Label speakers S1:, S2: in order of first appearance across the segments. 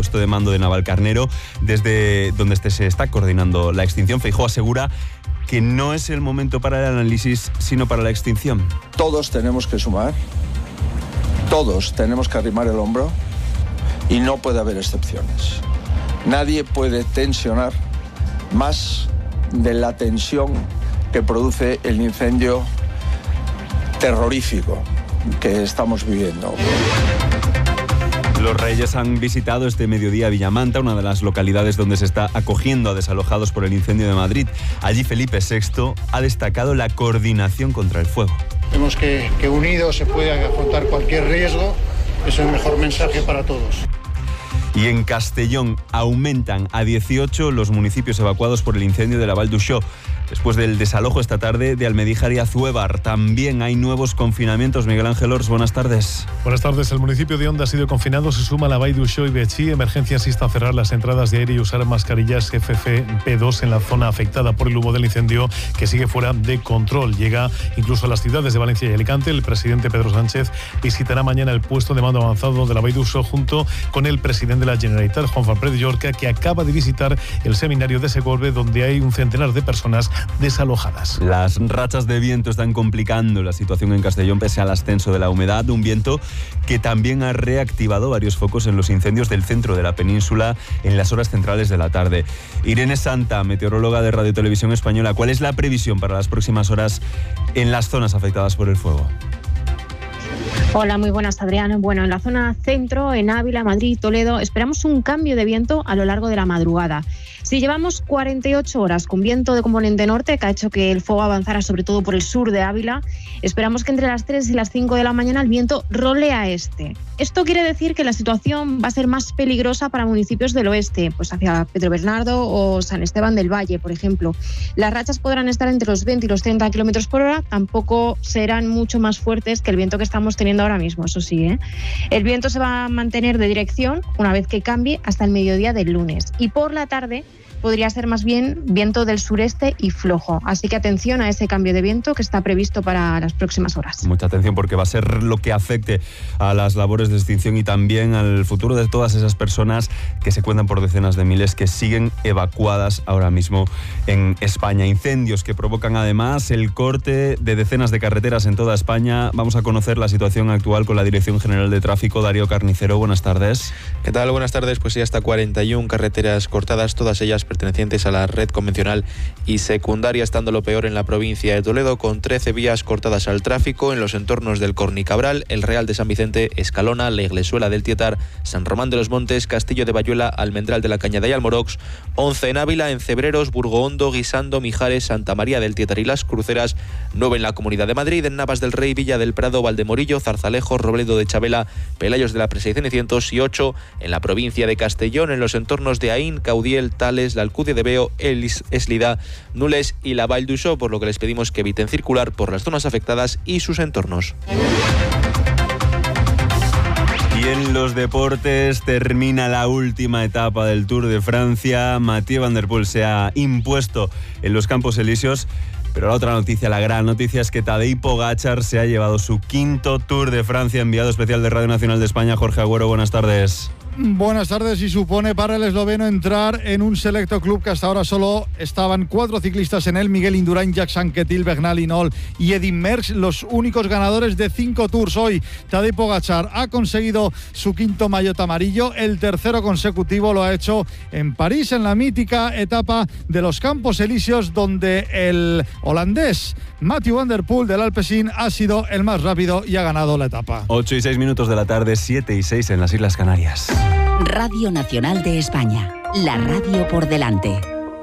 S1: puesto de mando de Navalcarnero, desde donde se está coordinando la extinción. Feijóo asegura que no es el momento para el análisis, sino para la extinción.
S2: Todos tenemos que sumar, todos tenemos que arrimar el hombro y no puede haber excepciones. Nadie puede tensionar más de la tensión que produce el incendio terrorífico que estamos viviendo.
S1: Los Reyes han visitado este mediodía Villamanta, una de las localidades donde se está acogiendo a desalojados por el incendio de Madrid. Allí Felipe VI ha destacado la coordinación contra el fuego.
S3: Vemos que unidos se puede afrontar cualquier riesgo. Es el mejor mensaje para todos.
S1: Y en Castellón aumentan a 18 los municipios evacuados por el incendio de la Vall d'Uixó. Después del desalojo esta tarde de Almedíjar y Azuévar, también hay nuevos confinamientos. Miguel Ángel Ors, buenas tardes.
S4: Buenas tardes. El municipio de Onda ha sido confinado. Se suma la Vall d'Uixó y Betxí. Emergencias insta a cerrar las entradas de aire y usar mascarillas FFP2 en la zona afectada por el humo del incendio, que sigue fuera de control. Llega incluso a las ciudades de Valencia y Alicante. El presidente Pedro Sánchez visitará mañana el puesto de mando avanzado de la Vall d'Uixó junto con el presidente de la Generalitat, Juan Fernández de Llorca, que acaba de visitar el seminario de Segorbe, donde hay un centenar de personas desalojadas.
S1: Las rachas de viento están complicando la situación en Castellón pese al ascenso de la humedad, un viento que también ha reactivado varios focos en los incendios del centro de la península en las horas centrales de la tarde. Irene Santa, meteoróloga de Radio Televisión Española, ¿cuál es la previsión para las próximas horas en las zonas afectadas por el fuego?
S5: Hola, muy buenas, Adrián. Bueno, en la zona centro, en Ávila, Madrid, Toledo, esperamos un cambio de viento a lo largo de la madrugada. Si llevamos 48 horas con viento de componente norte, que ha hecho que el fuego avanzara sobre todo por el sur de Ávila, esperamos que entre las 3 y las 5 de la mañana el viento role a este. Esto quiere decir que la situación va a ser más peligrosa para municipios del oeste, pues hacia Pedro Bernardo o San Esteban del Valle, por ejemplo. Las rachas podrán estar entre los 20 y los 30 kilómetros por hora, tampoco serán mucho más fuertes que el viento que estamos teniendo ahora mismo, eso sí, ¿eh? El viento se va a mantener de dirección una vez que cambie hasta el mediodía del lunes. Y por la tarde podría ser más bien viento del sureste y flojo. Así que atención a ese cambio de viento que está previsto para las próximas horas.
S1: Mucha atención, porque va a ser lo que afecte a las labores de extinción y también al futuro de todas esas personas que se cuentan por decenas de miles que siguen evacuadas ahora mismo en España. Incendios que provocan además el corte de decenas de carreteras en toda España. Vamos a conocer la situación actual con la Dirección General de Tráfico. Darío Carnicero, buenas tardes.
S6: ¿Qué tal? Buenas tardes. Pues sí, hasta 41 carreteras cortadas, todas ellas pertenecientes a la red convencional y secundaria, estando lo peor en la provincia de Toledo, con 13 vías cortadas al tráfico en los entornos del Cornicabral, el Real de San Vicente, Escalona, la Iglesuela del Tietar, San Román de los Montes, Castillo de Bayuela, Almendral de la Cañada y Almorox, 11 en Ávila, en Cebreros, Burgohondo, Guisando, Mijares, Santa María del Tietar y Las Cruceras, 9 en la Comunidad de Madrid, en Navas del Rey, Villa del Prado, Valdemorillo, Zarzalejo, Robledo de Chabela, Pelayos de la Presa y Cenicientos, y 8 en la provincia de Castellón, en los entornos de Aín, Caudiel, Tales, la Alcudia de Veo, Eslida, Nules y la Vall d'Uixó, por lo que les pedimos que eviten circular por las zonas afectadas y sus entornos.
S1: Y en los deportes termina la última etapa del Tour de Francia. Mathieu Van Der Poel se ha impuesto en los Campos Elíseos. Pero la otra noticia, la gran noticia, es que Tadej Pogačar se ha llevado su quinto Tour de Francia. Enviado especial de Radio Nacional de España, Jorge Agüero, buenas tardes.
S7: Buenas tardes. Y supone para el esloveno entrar en un selecto club que hasta ahora solo estaban 4 ciclistas en él: Miguel Indurain, Jacques Anquetil, Bernal Hinault y Eddy Merckx, los únicos ganadores de 5 Tours. Hoy Tadej Pogačar ha conseguido su quinto maillot amarillo, el tercero consecutivo. Lo ha hecho en París, en la mítica etapa de los Campos Elíseos, donde el holandés Mathieu Van Der Poel del Alpecin ha sido el más rápido y ha ganado la etapa.
S1: 8:06 de la tarde, 7:06 en las Islas Canarias.
S8: Radio Nacional de España, la radio por delante.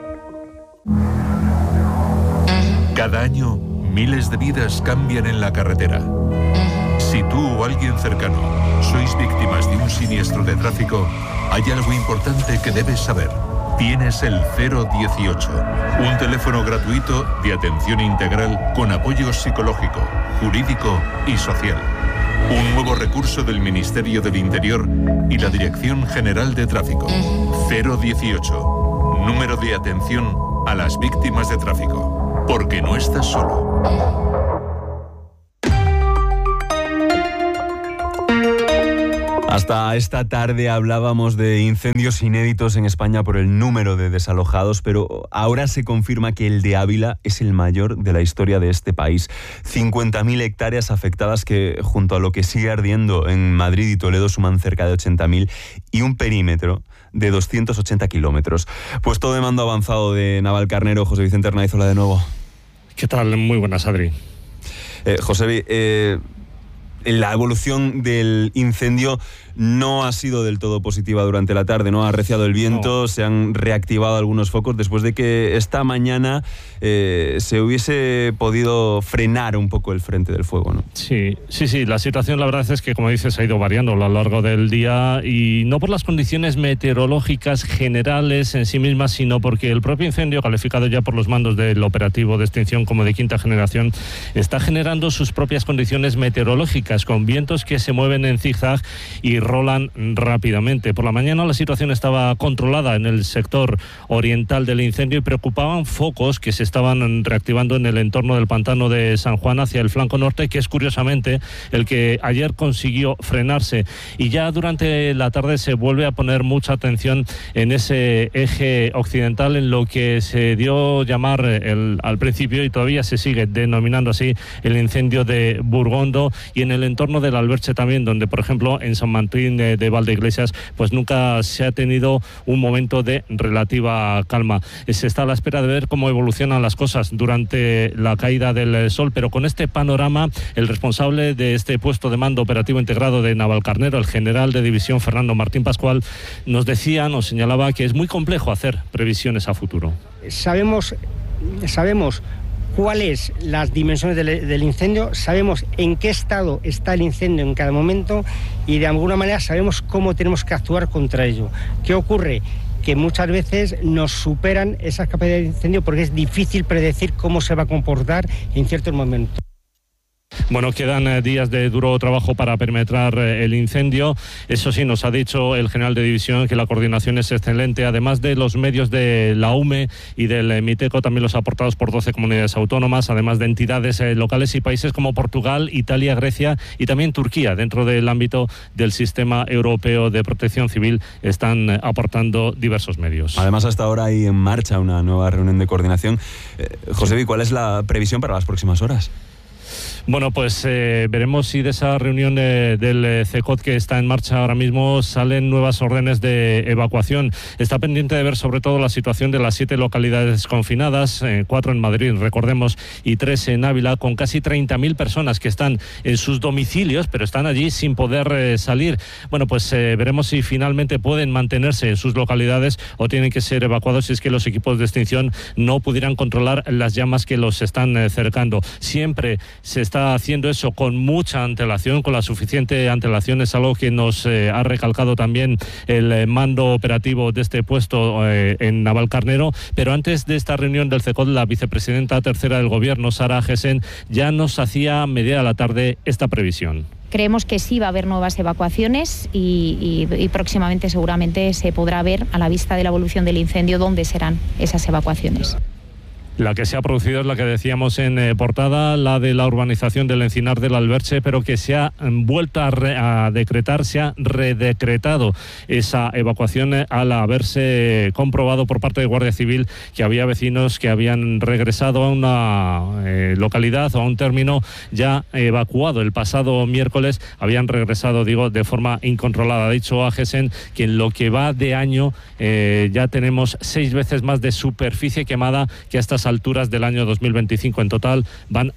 S9: Cada año, miles de vidas cambian en la carretera. Si tú o alguien cercano sois víctimas de un siniestro de tráfico, hay algo importante que debes saber. Tienes el 018, un teléfono gratuito de atención integral con apoyo psicológico, jurídico y social. Un nuevo recurso del Ministerio del Interior y la Dirección General de Tráfico. 018, número de atención a las víctimas de tráfico. Porque no estás solo.
S1: Hasta esta tarde hablábamos de incendios inéditos en España por el número de desalojados, pero ahora se confirma que el de Ávila es el mayor de la historia de este país. 50.000 hectáreas afectadas que, junto a lo que sigue ardiendo en Madrid y Toledo, suman cerca de 80.000 y un perímetro de 280 kilómetros. Puesto de mando avanzado de Navalcarnero, José Vicente Arnaizola de nuevo.
S10: ¿Qué tal? Muy buenas, Adri.
S1: José, la evolución del incendio no ha sido del todo positiva durante la tarde, ¿no? Ha arreciado el viento, se han reactivado algunos focos después de que esta mañana se hubiese podido frenar un poco el frente del fuego, ¿no?
S10: Sí, la situación, la verdad es que, como dices, ha ido variando a lo largo del día, y no por las condiciones meteorológicas generales en sí mismas, sino porque el propio incendio, calificado ya por los mandos del operativo de extinción como de quinta generación, está generando sus propias condiciones meteorológicas, con vientos que se mueven en zigzag y rolan rápidamente. Por la mañana la situación estaba controlada en el sector oriental del incendio y preocupaban focos que se estaban reactivando en el entorno del pantano de San Juan hacia el flanco norte, que es curiosamente el que ayer consiguió frenarse. Y ya durante la tarde se vuelve a poner mucha atención en ese eje occidental, en lo que se dio llamar al principio, y todavía se sigue denominando así, el incendio de Burgondo, y en el entorno del Alberche también, donde, por ejemplo, en San Martín de Valdeiglesias, pues nunca se ha tenido un momento de relativa calma. Se está a la espera de ver cómo evolucionan las cosas durante la caída del sol, pero con este panorama, el responsable de este puesto de mando operativo integrado de Navalcarnero, el general de división Fernando Martín Pascual, nos señalaba que es muy complejo hacer previsiones a futuro.
S11: Sabemos cuáles las dimensiones del incendio, sabemos en qué estado está el incendio en cada momento, y de alguna manera sabemos cómo tenemos que actuar contra ello. ¿Qué ocurre? Que muchas veces nos superan esas capacidades de incendio porque es difícil predecir cómo se va a comportar en ciertos momentos.
S10: Bueno, quedan días de duro trabajo para perimetrar el incendio. Eso sí, nos ha dicho el general de división que la coordinación es excelente, además de los medios de la UME y del MITECO, también los aportados por 12 comunidades autónomas, además de entidades locales y países como Portugal, Italia, Grecia y también Turquía, dentro del ámbito del sistema europeo de protección civil, están aportando diversos medios.
S1: Además, hasta ahora hay en marcha una nueva reunión de coordinación. José, ¿cuál es la previsión para las próximas horas?
S10: Bueno, pues veremos si de esa reunión del CECOT que está en marcha ahora mismo salen nuevas órdenes de evacuación. Está pendiente de ver sobre todo la situación de las 7 localidades confinadas, 4 en Madrid, recordemos, y 3 en Ávila, con casi 30.000 personas que están en sus domicilios, pero están allí sin poder salir. Bueno, pues veremos si finalmente pueden mantenerse en sus localidades o tienen que ser evacuados si es que los equipos de extinción no pudieran controlar las llamas que los están cercando. Siempre se está haciendo eso con mucha antelación, con la suficiente antelación. Es algo que nos ha recalcado también el mando operativo de este puesto en Navalcarnero. Pero antes de esta reunión del CECOT, la vicepresidenta tercera del Gobierno, Sara Agesen, ya nos hacía a media de la tarde esta previsión.
S12: Creemos que sí va a haber nuevas evacuaciones y próximamente seguramente se podrá ver, a la vista de la evolución del incendio, dónde serán esas evacuaciones.
S10: La que se ha producido es la que decíamos en portada, la de la urbanización del Encinar del Alberche, pero que se ha vuelto a decretar, se ha redecretado esa evacuación al haberse comprobado por parte de Guardia Civil que había vecinos que habían regresado a una localidad o a un término ya evacuado. El pasado miércoles habían regresado, de forma incontrolada. Ha dicho Agesen que en lo que va de año ya tenemos 6 veces más de superficie quemada que a estas alturas del año 2025. En total van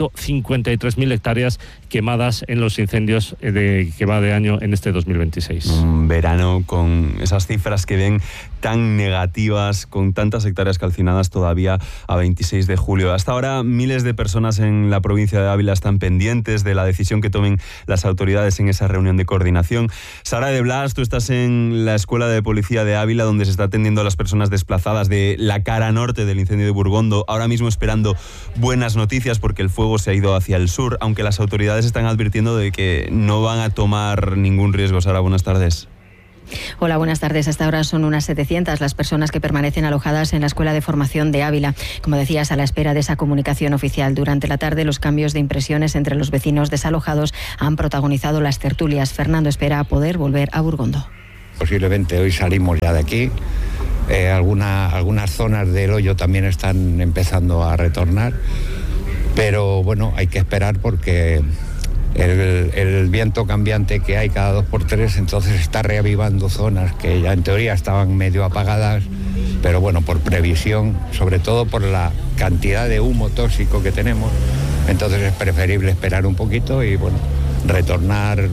S10: 153.000 hectáreas quemadas en los incendios que va de año en este 2026.
S1: Un verano con esas cifras que ven tan negativas, con tantas hectáreas calcinadas todavía a 26 de julio. Hasta ahora miles de personas en la provincia de Ávila están pendientes de la decisión que tomen las autoridades en esa reunión de coordinación. Sara de Blas, tú estás en la Escuela de Policía de Ávila, donde se está atendiendo a las personas desplazadas de la cara norte del incendio de Burgondo, ahora mismo esperando buenas noticias porque el fuego se ha ido hacia el sur, aunque las autoridades están advirtiendo de que no van a tomar ningún riesgo. Sara, buenas tardes.
S13: Hola, buenas tardes. Hasta ahora son unas 700 las personas que permanecen alojadas en la Escuela de Formación de Ávila. Como decías, a la espera de esa comunicación oficial. Durante la tarde, los cambios de impresiones entre los vecinos desalojados han protagonizado las tertulias. Fernando espera poder volver a Burgondo.
S14: Posiblemente hoy salimos ya de aquí. Algunas zonas del Hoyo también están empezando a retornar. Pero bueno, hay que esperar porque el viento cambiante que hay cada 2x3, entonces está reavivando zonas que ya en teoría estaban medio apagadas, pero bueno, por previsión, sobre todo por la cantidad de humo tóxico que tenemos, entonces es preferible esperar un poquito y bueno, retornar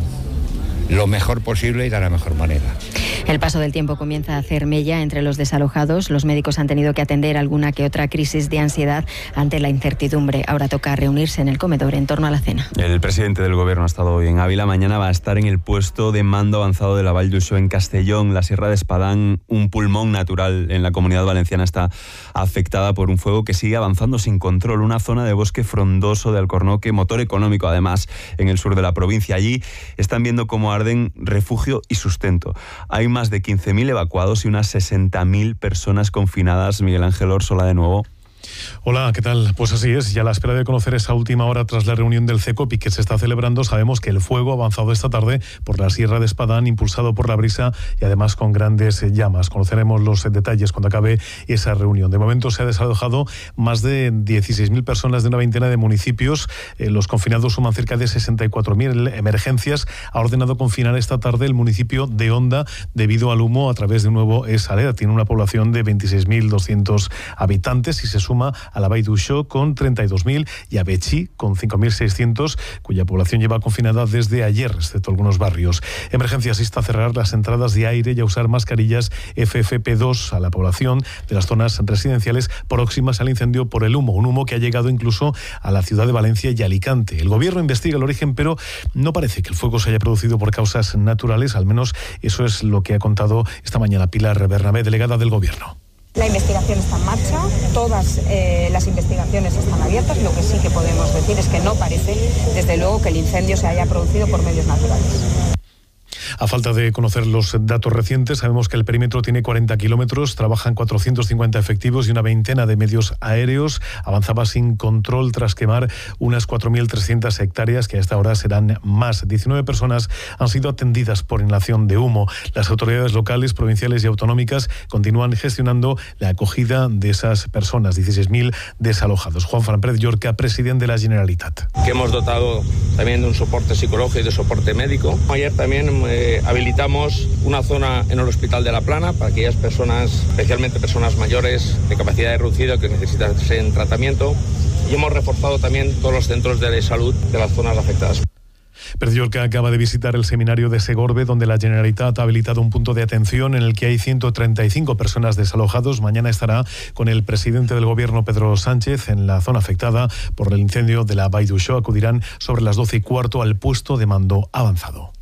S14: lo mejor posible y de la mejor manera.
S13: El paso del tiempo comienza a hacer mella entre los desalojados. Los médicos han tenido que atender alguna que otra crisis de ansiedad ante la incertidumbre. Ahora toca reunirse en el comedor en torno a la cena.
S1: El presidente del Gobierno ha estado hoy en Ávila. Mañana va a estar en el puesto de mando avanzado de la Vall d'Uixó en Castellón. La Sierra de Espadán, un pulmón natural en la Comunidad Valenciana, está afectada por un fuego que sigue avanzando sin control. Una zona de bosque frondoso de Alcornoque, motor económico además en el sur de la provincia. Allí están viendo cómo arden refugio y sustento. Hay más de 15.000 evacuados y unas 60.000 personas confinadas. Miguel Ángel Orsola de nuevo.
S4: Hola, ¿qué tal? Pues así es, ya a la espera de conocer esa última hora tras la reunión del CECOPI que se está celebrando, sabemos que el fuego ha avanzado esta tarde por la Sierra de Espadán, impulsado por la brisa y además con grandes llamas. Conoceremos los detalles cuando acabe esa reunión. De momento se ha desalojado más de 16.000 personas de una veintena de municipios. Los confinados suman cerca de 64.000 emergencias. Ha ordenado confinar esta tarde el municipio de Onda debido al humo a través de un nuevo Esaleda. Tiene una población de 26.200 habitantes y se suma a la Vall d'Uixó con 32.000 y a Betxí con 5.600, cuya población lleva confinada desde ayer, excepto algunos barrios. Emergencias insta a cerrar las entradas de aire y a usar mascarillas FFP2 a la población de las zonas residenciales próximas al incendio por el humo, un humo que ha llegado incluso a la ciudad de Valencia y Alicante. El gobierno investiga el origen, pero no parece que el fuego se haya producido por causas naturales, al menos eso es lo que ha contado esta mañana Pilar Bernabé, delegada del gobierno.
S15: La investigación está en marcha, todas las investigaciones están abiertas. Lo que sí que podemos decir es que no parece, desde luego, que el incendio se haya producido por medios naturales.
S4: A falta de conocer los datos recientes, sabemos que el perímetro tiene 40 kilómetros, trabajan 450 efectivos y una veintena de medios aéreos. Avanzaba sin control tras quemar unas 4.300 hectáreas, que a esta hora serán más. 19 personas han sido atendidas por inhalación de humo. Las autoridades locales, provinciales y autonómicas continúan gestionando la acogida de esas personas, 16.000 desalojados. Juan Fran Pérez Llorca, presidente de la Generalitat.
S16: Que hemos dotado también de un soporte psicológico y de soporte médico. Ayer también habilitamos una zona en el Hospital de La Plana para aquellas personas, especialmente personas mayores de capacidad reducida que necesitan tratamiento, y hemos reforzado también todos los centros de salud de las zonas afectadas.
S4: Pérez Llorca acaba de visitar el seminario de Segorbe, donde la Generalitat ha habilitado un punto de atención en el que hay 135 personas desalojados. Mañana estará con el presidente del gobierno, Pedro Sánchez, en la zona afectada por el incendio de la Vall d'Uixó. Acudirán sobre las 12:15 al puesto de mando avanzado.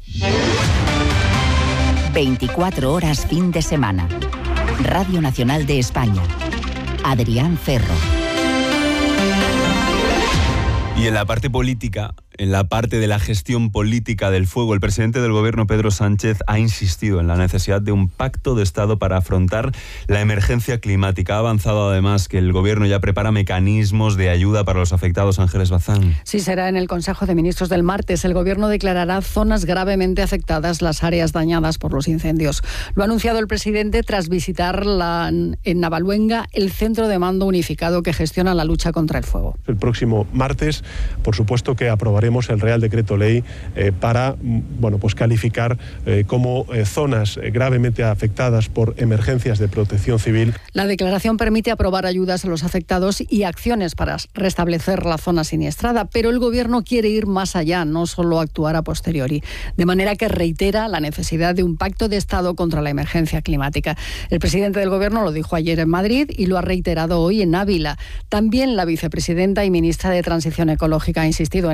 S8: 24 horas fin de semana. Radio Nacional de España. Adrián Ferro.
S1: Y en la parte política, en la parte de la gestión política del fuego, el presidente del gobierno, Pedro Sánchez, ha insistido en la necesidad de un pacto de Estado para afrontar la emergencia climática. Ha avanzado además que el gobierno ya prepara mecanismos de ayuda para los afectados. Ángeles Bazán.
S17: Sí, será en el Consejo de Ministros del martes. El gobierno declarará zonas gravemente afectadas, las áreas dañadas por los incendios. Lo ha anunciado el presidente tras visitar en Navaluenga el centro de mando unificado que gestiona la lucha contra el fuego.
S18: El próximo martes, por supuesto que aprobaremos el Real Decreto Ley para calificar como zonas gravemente afectadas por emergencias de protección civil.
S17: La declaración permite aprobar ayudas a los afectados y acciones para restablecer la zona siniestrada, pero el gobierno quiere ir más allá, no solo actuar a posteriori, de manera que reitera la necesidad de un pacto de Estado contra la emergencia climática. El presidente del gobierno lo dijo ayer en Madrid y lo ha reiterado hoy en Ávila. También la vicepresidenta y ministra de Transición Ecológica ha insistido en esa idea.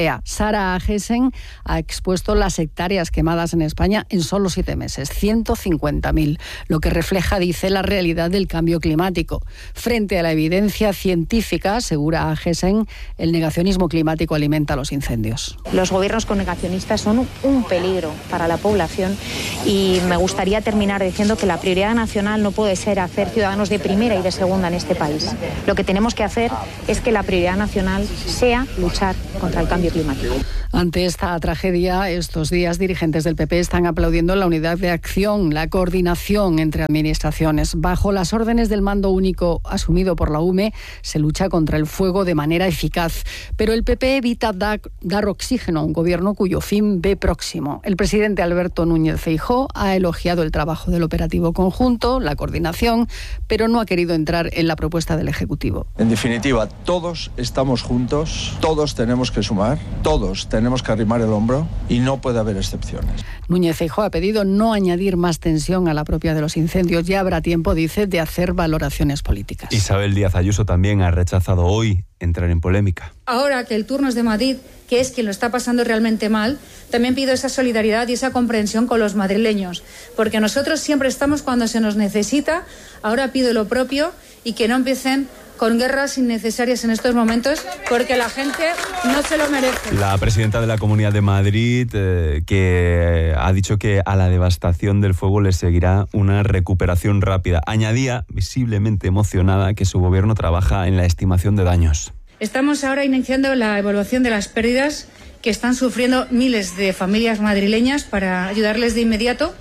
S17: idea. Sara Agesen ha expuesto las hectáreas quemadas en España en solo 7 meses, 150.000, lo que refleja, dice, la realidad del cambio climático. Frente a la evidencia científica, asegura Agesen, el negacionismo climático alimenta los incendios.
S12: Los gobiernos con negacionistas son un peligro para la población y me gustaría terminar diciendo que la prioridad nacional no puede ser hacer ciudadanos de primera y de segunda en este país. Lo que tenemos que hacer es que la prioridad nacional sea luchar contra el cambio climático.
S17: Ante esta tragedia, estos días dirigentes del PP están aplaudiendo la unidad de acción, la coordinación entre administraciones. Bajo las órdenes del mando único asumido por la UME, se lucha contra el fuego de manera eficaz. Pero el PP evita dar oxígeno a un gobierno cuyo fin ve próximo. El presidente Alberto Núñez Feijóo ha elogiado el trabajo del operativo conjunto, la coordinación, pero no ha querido entrar en la propuesta del Ejecutivo.
S2: En definitiva, todos estamos juntos, todos tenemos que sumar, todos tenemos que arrimar el hombro y no puede haber excepciones.
S17: Núñez Feijóo ha pedido no añadir más tensión a la propia de los incendios. Ya habrá tiempo, dice, de hacer valoraciones políticas.
S1: Isabel Díaz Ayuso también ha rechazado hoy entrar en polémica.
S19: Ahora que el turno es de Madrid, que es quien lo está pasando realmente mal, también pido esa solidaridad y esa comprensión con los madrileños, porque nosotros siempre estamos cuando se nos necesita. Ahora pido lo propio y que no empiecen con guerras innecesarias en estos momentos, porque la gente no se lo merece.
S1: La presidenta de la Comunidad de Madrid, que ha dicho que a la devastación del fuego le seguirá una recuperación rápida. Añadía, visiblemente emocionada, que su gobierno trabaja en la estimación de daños.
S19: Estamos ahora iniciando la evaluación de las pérdidas que están sufriendo miles de familias madrileñas para ayudarles de inmediato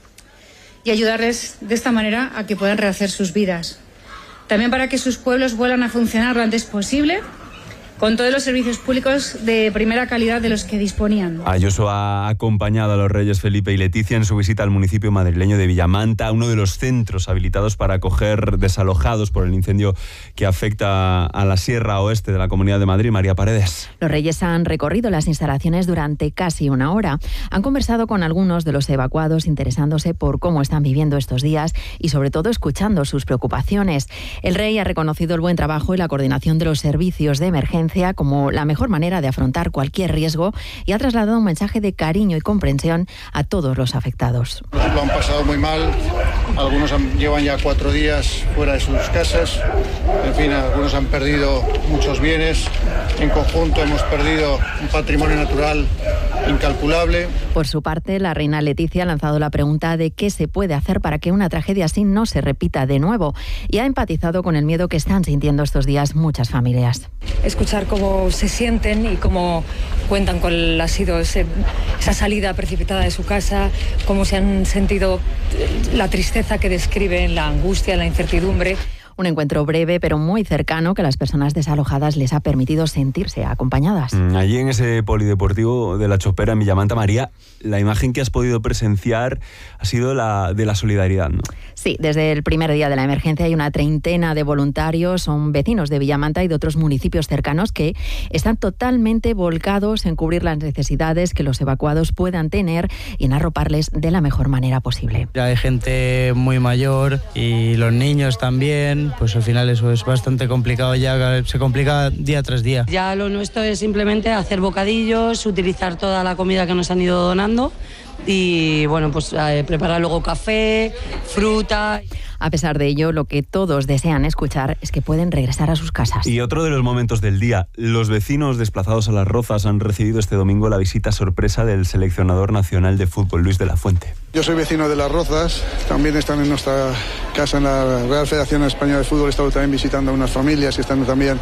S19: y ayudarles de esta manera a que puedan rehacer sus vidas. También para que sus pueblos vuelvan a funcionar lo antes posible, con todos los servicios públicos de primera calidad de los que disponían.
S1: Ayuso ha acompañado a los reyes Felipe y Leticia en su visita al municipio madrileño de Villamanta, uno de los centros habilitados para acoger desalojados por el incendio que afecta a la Sierra Oeste de la Comunidad de Madrid. María Paredes.
S20: Los reyes han recorrido las instalaciones durante casi una hora. Han conversado con algunos de los evacuados, interesándose por cómo están viviendo estos días y sobre todo escuchando sus preocupaciones. El rey ha reconocido el buen trabajo y la coordinación de los servicios de emergencia como la mejor manera de afrontar cualquier riesgo y ha trasladado un mensaje de cariño y comprensión a todos los afectados.
S3: Lo han pasado muy mal, algunos llevan ya 4 días fuera de sus casas, en fin, algunos han perdido muchos bienes, en conjunto hemos perdido un patrimonio natural incalculable.
S20: Por su parte, la reina Leticia ha lanzado la pregunta de qué se puede hacer para que una tragedia así no se repita de nuevo y ha empatizado con el miedo que están sintiendo estos días muchas familias.
S21: Escuchar cómo se sienten y cómo cuentan cuál ha sido esa salida precipitada de su casa, cómo se han sentido, la tristeza que describen, la angustia, la incertidumbre.
S20: Un encuentro breve pero muy cercano que a las personas desalojadas les ha permitido sentirse acompañadas.
S1: Allí en ese polideportivo de La Chopera en Villamanta, María, la imagen que has podido presenciar ha sido la de la solidaridad, ¿no?
S20: Sí, desde el primer día de la emergencia hay una treintena de voluntarios, son vecinos de Villamanta y de otros municipios cercanos que están totalmente volcados en cubrir las necesidades que los evacuados puedan tener y en arroparles de la mejor manera posible.
S22: Hay gente muy mayor y los niños también. Pues al final eso es bastante complicado, ya se complica día tras día.
S23: Ya lo nuestro es simplemente hacer bocadillos, utilizar toda la comida que nos han ido donando y bueno, pues preparar luego café, fruta.
S20: A pesar de ello, lo que todos desean escuchar es que pueden regresar a sus casas.
S1: Y otro de los momentos del día, los vecinos desplazados a Las Rozas han recibido este domingo la visita sorpresa del seleccionador nacional de fútbol, Luis de la Fuente.
S24: Yo soy vecino de Las Rozas, también están en nuestra casa en la Real Federación Española de Fútbol, he estado también visitando a unas familias y están también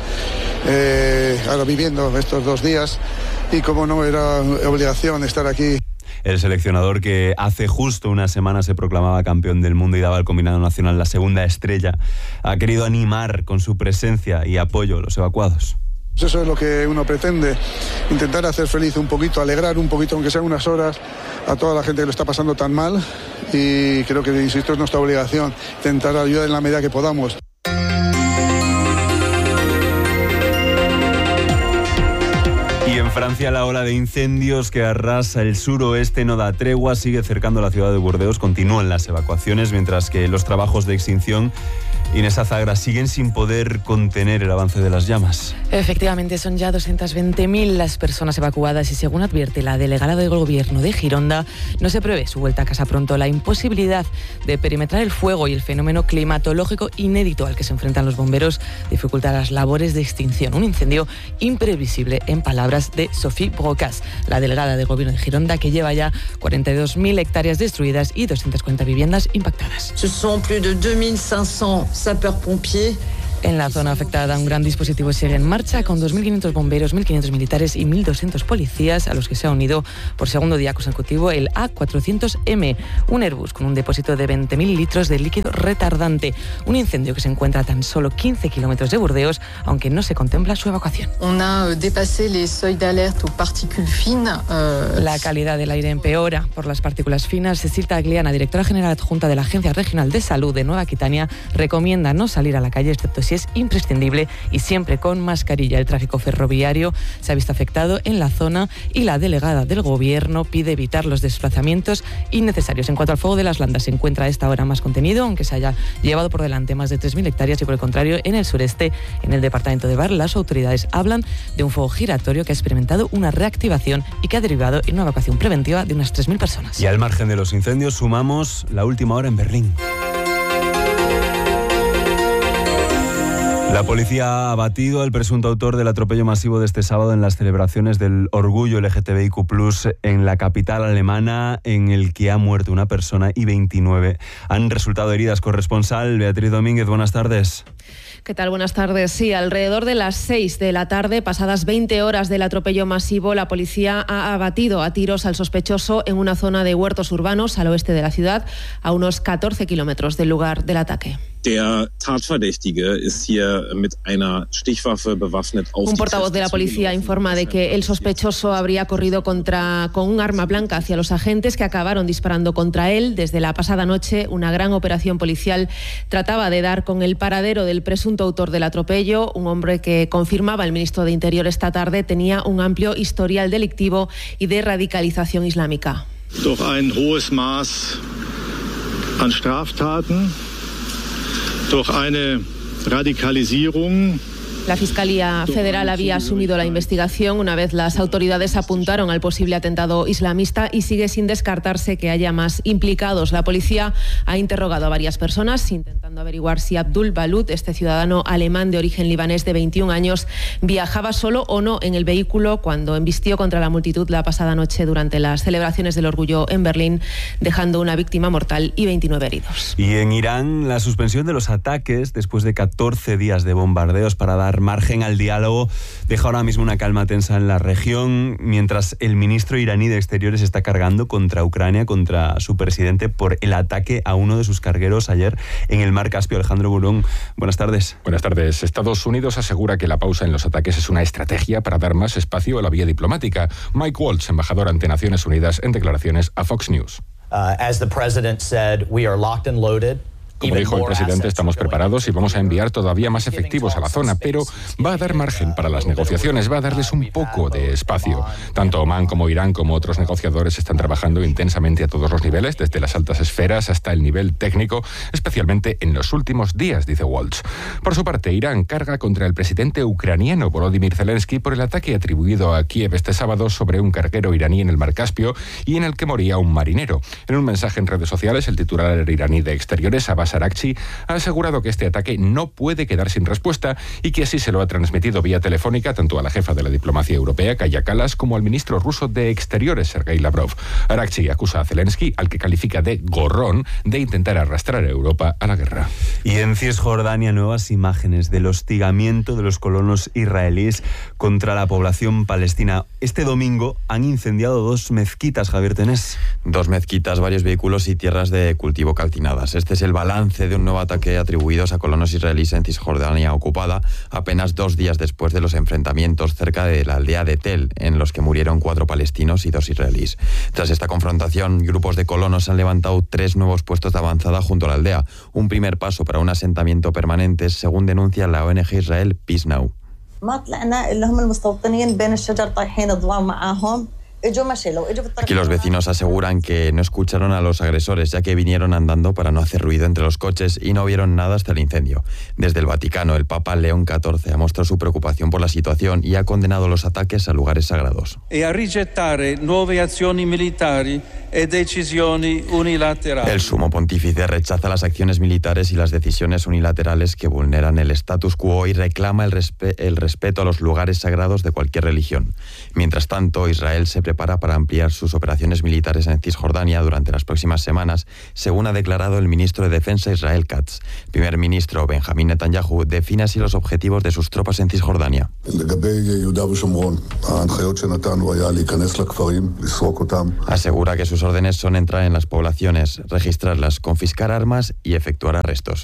S24: ahora viviendo estos 2 días y como no era obligación estar aquí.
S1: El seleccionador que hace justo una semana se proclamaba campeón del mundo y daba al combinado nacional la segunda estrella, ha querido animar con su presencia y apoyo a los evacuados.
S24: Eso es lo que uno pretende, intentar hacer feliz un poquito, alegrar un poquito, aunque sean unas horas, a toda la gente que lo está pasando tan mal y creo que, insisto, es nuestra obligación intentar ayudar en la medida que podamos.
S1: Y en Francia, la ola de incendios que arrasa el suroeste no da tregua, sigue cercando la ciudad de Burdeos, continúan las evacuaciones, mientras que los trabajos de extinción, Inés Azagra, siguen sin poder contener el avance de las llamas.
S5: Efectivamente, son ya 220.000 las personas evacuadas y, según advierte la delegada del gobierno de Gironda, no se prevé su vuelta a casa pronto. La imposibilidad de perimetrar el fuego y el fenómeno climatológico inédito al que se enfrentan los bomberos dificulta las labores de extinción. Un incendio imprevisible, en palabras de Sophie Brocas, la delegada del gobierno de Gironda, que lleva ya 42.000 hectáreas destruidas y 240 viviendas impactadas.
S6: Ce sont plus de 2.500 sapeurs-pompiers.
S5: En la zona afectada, un gran dispositivo sigue en marcha con 2.500 bomberos, 1.500 militares y 1.200 policías, a los que se ha unido por segundo día consecutivo el A400M, un Airbus con un depósito de 20.000 litros de líquido retardante. Un incendio que se encuentra a tan solo 15 kilómetros de Burdeos, aunque no se contempla su evacuación.
S6: On a dépassé les seuils d'alerte aux particules fines.
S5: La calidad del aire empeora por las partículas finas. Cecil Tagliana, directora general adjunta de la Agencia Regional de Salud de Nueva Aquitania, recomienda no salir a la calle excepto si es imprescindible y siempre con mascarilla. El tráfico ferroviario se ha visto afectado en la zona y la delegada del gobierno pide evitar los desplazamientos innecesarios. En cuanto al fuego de las Landas, se encuentra a esta hora más contenido, aunque se haya llevado por delante más de 3.000 hectáreas y, por el contrario, en el sureste, en el departamento de Var, las autoridades hablan de un fuego giratorio que ha experimentado una reactivación y que ha derivado en una evacuación preventiva de unas 3.000 personas.
S1: Y al margen de los incendios, sumamos la última hora en Berlín. La policía ha abatido al presunto autor del atropello masivo de este sábado en las celebraciones del orgullo LGTBIQ+ en la capital alemana, en el que ha muerto una persona y 29 han resultado heridas. Corresponsal Beatriz Domínguez, buenas tardes.
S7: ¿Qué tal? Buenas tardes. Sí, alrededor de las 6 de la tarde, pasadas 20 horas del atropello masivo, la policía ha abatido a tiros al sospechoso en una zona de huertos urbanos al oeste de la ciudad, a unos 14 kilómetros del lugar del ataque.
S9: Der Tatverdächtige ist hier mit einer Stichwaffe bewaffnet auf.
S7: Un portavoz de la policía informa de que el sospechoso habría corrido con un arma blanca hacia los agentes, que acabaron disparando contra él. Desde la pasada noche, una gran operación policial trataba de dar con el paradero del presunto autor del atropello, un hombre que, confirmaba el ministro de Interior esta tarde, tenía un amplio historial delictivo y de radicalización islámica.
S25: Durch ein hohes Maß an Straftaten, durch eine Radikalisierung.
S7: La Fiscalía Federal había asumido la investigación una vez las autoridades apuntaron al posible atentado islamista y sigue sin descartarse que haya más implicados. La policía ha interrogado a varias personas intentando averiguar si Abdul Balut, este ciudadano alemán de origen libanés de 21 años, viajaba solo o no en el vehículo cuando embistió contra la multitud la pasada noche durante las celebraciones del orgullo en Berlín, dejando una víctima mortal y 29 heridos.
S1: Y en Irán, la suspensión de los ataques después de 14 días de bombardeos para dar margen al diálogo deja ahora mismo una calma tensa en la región, mientras el ministro iraní de Exteriores está cargando contra Ucrania, contra su presidente, por el ataque a uno de sus cargueros ayer en el mar Caspio. Alejandro Burón, buenas tardes.
S26: Buenas tardes. Estados Unidos asegura que la pausa en los ataques es una estrategia para dar más espacio a la vía diplomática. Mike Waltz, embajador ante Naciones Unidas, en declaraciones a Fox News.
S27: As the president said, we are locked and loaded.
S26: Como dijo el presidente, estamos preparados y vamos a enviar todavía más efectivos a la zona, pero va a dar margen para las negociaciones, va a darles un poco de espacio. Tanto Omán como Irán como otros negociadores están trabajando intensamente a todos los niveles, desde las altas esferas hasta el nivel técnico, especialmente en los últimos días, dice Waltz. Por su parte, Irán carga contra el presidente ucraniano Volodymyr Zelensky por el ataque atribuido a Kiev este sábado sobre un carguero iraní en el mar Caspio y en el que moría un marinero. En un mensaje en redes sociales, el titular iraní de Exteriores, Abbas Araghchi, ha asegurado que este ataque no puede quedar sin respuesta y que así se lo ha transmitido vía telefónica tanto a la jefa de la diplomacia europea, Kaja Kallas, como al ministro ruso de Exteriores, Sergei Lavrov. Araghchi acusa a Zelensky, al que califica de gorrón, de intentar arrastrar a Europa a la guerra.
S1: Y en Cisjordania, nuevas imágenes del hostigamiento de los colonos israelíes contra la población palestina. Este domingo han incendiado 2 mezquitas, Javier Tenés.
S28: 2 mezquitas, varios vehículos y tierras de cultivo calcinadas. Este es el balance de un nuevo ataque atribuidos a colonos israelíes en Cisjordania ocupada, apenas 2 días después de los enfrentamientos cerca de la aldea de Tel, en los que murieron 4 palestinos y 2 israelíes. Tras esta confrontación, grupos de colonos han levantado 3 nuevos puestos de avanzada junto a la aldea, un primer paso para un asentamiento permanente, según denuncia la ONG Israel Peace Now. Aquí los vecinos aseguran que no escucharon a los agresores, ya que vinieron andando para no hacer ruido entre los coches y no vieron nada hasta el incendio. Desde el Vaticano, el Papa León XIV ha mostrado su preocupación por la situación y ha condenado los ataques a lugares sagrados. El sumo pontífice rechaza las acciones militares y las decisiones unilaterales que vulneran el status quo y reclama el respeto a los lugares sagrados de cualquier religión. Mientras tanto, Israel se prepara para ampliar sus operaciones militares en Cisjordania durante las próximas semanas, según ha declarado el ministro de Defensa Israel Katz. El primer ministro Benjamín Netanyahu define así los objetivos de sus tropas en Cisjordania. Asegura que sus órdenes son entrar en las poblaciones, registrarlas, confiscar armas y efectuar arrestos.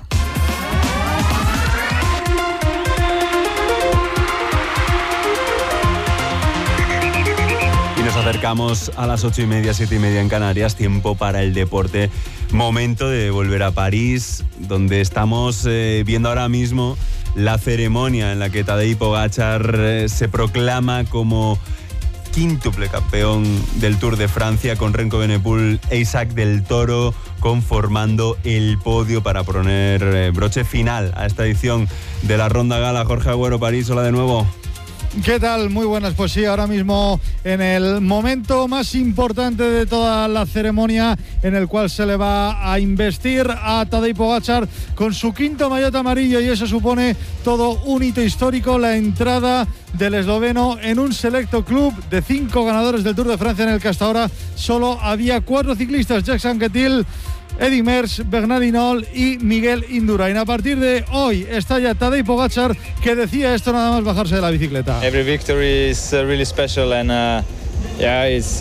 S1: Nos acercamos a las 8:30, 7:30 en Canarias, tiempo para el deporte, momento de volver a París, donde estamos viendo ahora mismo la ceremonia en la que Tadej Pogačar se proclama como quíntuple campeón del Tour de Francia, con Remco Evenepoel e Isaac del Toro conformando el podio para poner broche final a esta edición de la Ronda Gala. Jorge Agüero, París, hola de nuevo.
S4: ¿Qué tal? Muy buenas. Pues sí, ahora mismo en el momento más importante de toda la ceremonia, en el cual se le va a investir a Tadej Pogačar con su quinto maillot amarillo, y eso supone todo un hito histórico, la entrada del esloveno en un selecto club de 5 ganadores del Tour de Francia, en el que hasta ahora solo había 4 ciclistas: Jacques Anquetil, Eddy Merckx, Bernard Hinault y Miguel Indurain. A partir de hoy está ya Tadej Pogačar, que decía esto nada más bajarse de la bicicleta.
S8: Every victory is really special, and it's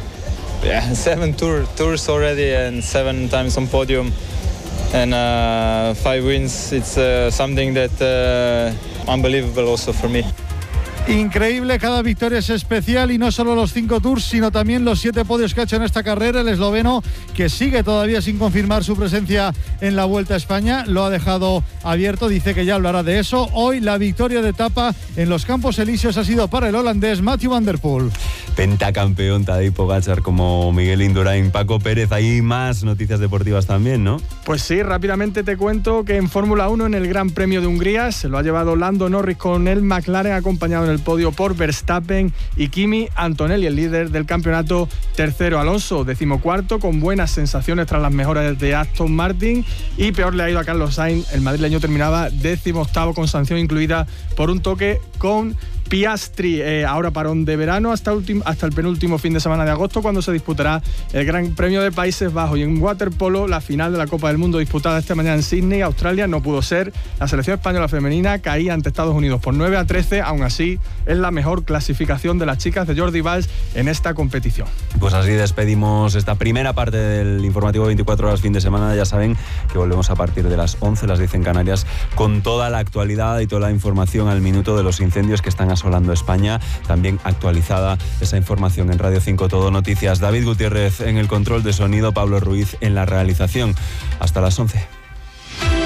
S8: 7 tours already and 7 times on podium and 5 wins. It's something that unbelievable also for me.
S4: Increíble, cada victoria es especial, y no solo los 5 tours, sino también los 7 podios que ha hecho en esta carrera. El esloveno, que sigue todavía sin confirmar su presencia en la Vuelta a España, lo ha dejado abierto, dice que ya hablará de eso. Hoy la victoria de etapa en los Campos Elíseos ha sido para el holandés Mathieu van der Poel.
S1: Pentacampeón Tadej Pogačar como Miguel Indurain. Paco Pérez, hay más noticias deportivas también, ¿no?
S10: Pues sí, rápidamente te cuento que en Fórmula 1, en el Gran Premio de Hungría, se lo ha llevado Lando Norris con el McLaren, acompañado en el podio por Verstappen y Kimi Antonelli, el líder del campeonato. Tercero Alonso, 14º, con buenas sensaciones tras las mejoras de Aston Martin, y peor le ha ido a Carlos Sainz. El madrileño terminaba 18º con sanción incluida por un toque con Piastri. Ahora parón de verano hasta el penúltimo fin de semana de agosto, cuando se disputará el Gran Premio de Países Bajos. Y en waterpolo, la final de la Copa del Mundo disputada esta mañana en Sydney, Australia, no pudo ser. La selección española femenina caía ante Estados Unidos por 9-13, aún así es la mejor clasificación de las chicas de Jordi Valls en esta competición.
S1: Pues así despedimos esta primera parte del informativo 24 horas fin de semana. Ya saben que volvemos a partir de las 11, las 10 en Canarias, con toda la actualidad y toda la información al minuto de los incendios que están asolando España. También actualizada esa información en Radio 5 Todo Noticias. David Gutiérrez en el control de sonido, Pablo Ruiz en la realización. Hasta las 11.